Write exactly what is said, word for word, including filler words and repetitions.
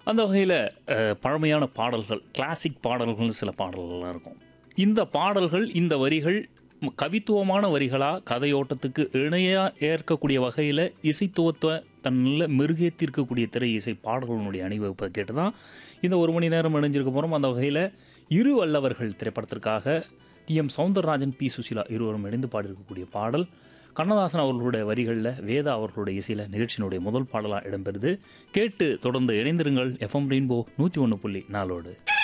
அந்த வகையில அ பழமையான பாடல்கள், கிளாசிக் பாடல்கள்னு சில பாடல்கள்லாம் இருக்கும். இந்த பாடல்கள், இந்த வரிகள் ம் கவித்துவமான வரிகளா, கதையோட்டத்துக்கு இணையா ஏற்கக்கூடிய வகையில இசைத்துவத்த தன்னுள்ள மெருகேத்தியிருக்கக்கூடிய திரை இசை பாடல்களுடைய அணிவகுப்ப கேட்டு தான் இந்த ஒரு மணி நேரம் இணைஞ்சிருக்க போறோம். அந்த வகையில இரு வல்லவர்கள் திரைப்படத்திற்காக டி.எம். சௌந்தரராஜன், பி. சுசீலா இருவரும் இணைந்து பாடியிருக்கக்கூடிய பாடல். கண்ணதாசன் அவர்களுடைய வரிகள்ல, வேதா அவர்களுடைய இசையில நிகழ்ச்சியினுடைய முதல் பாடலா இடம்பெறுது. கேட்டு தொடர்ந்து இணைந்திருங்கள். எஃப்எம் ரெயின்போ நூற்று ஒன்று புள்ளி நாலோடு.